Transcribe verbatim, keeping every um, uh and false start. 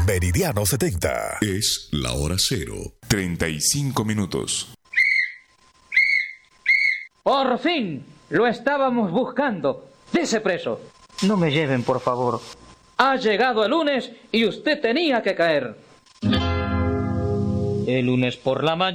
Meridiano setenta. Es la hora cero. treinta y cinco minutos. ¡Por fin! Lo estábamos buscando. ¡Dese preso! No me lleven, por favor. Ha llegado el lunes y usted tenía que caer. El lunes por la mañana.